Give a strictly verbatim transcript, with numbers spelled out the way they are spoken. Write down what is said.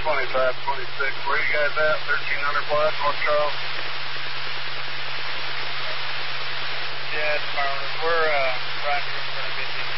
twenty-five twenty-six. Where you guys at? thirteen hundred block, North Charles. Yeah, it's Marlin. We're uh, right here in front of fifteen.